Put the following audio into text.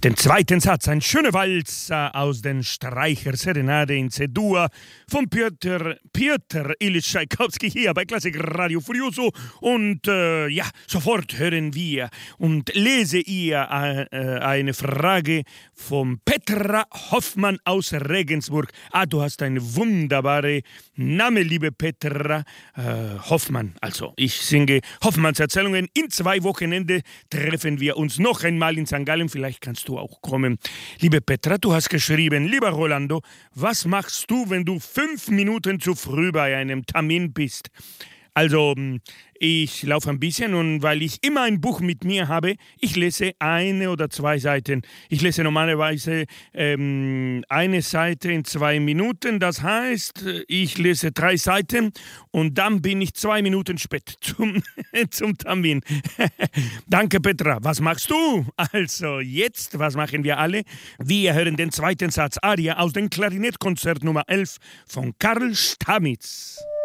Den zweiten Satz, ein schöner Walzer aus den Streicher-Serenade in C-Dur von Piotr Ilyich Tschaikowski hier bei Klassik Radio Furioso. Und sofort hören wir und lese ihr eine Frage von Petra Hoffmann aus Regensburg. Du hast einen wunderbaren Namen, liebe Petra Hoffmann. Also, ich singe Hoffmanns Erzählungen. In 2 Wochenende treffen wir uns noch einmal in St. Gallen. Vielleicht kannst du auch kommen. Liebe Petra, du hast geschrieben, lieber Rolando, was machst du, wenn du 5 Minuten zu früh bei einem Termin bist? Also, ich laufe ein bisschen und weil ich immer ein Buch mit mir habe, ich lese 1 oder 2 Seiten. Ich lese normalerweise eine Seite in 2 Minuten. Das heißt, ich lese 3 Seiten und dann bin ich 2 Minuten spät zum Termin. Danke, Petra. Was machst du? Also jetzt, was machen wir alle? Wir hören den zweiten Satz Aria aus dem Klarinettkonzert Nummer 11 von Karl Stamitz.